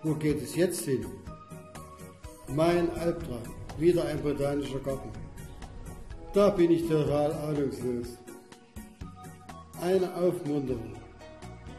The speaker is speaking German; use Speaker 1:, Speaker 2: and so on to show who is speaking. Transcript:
Speaker 1: Wo geht es jetzt hin? Mein Albtraum, wieder ein botanischer Garten. Da bin ich total ahnungslos. Eine Aufmunterung.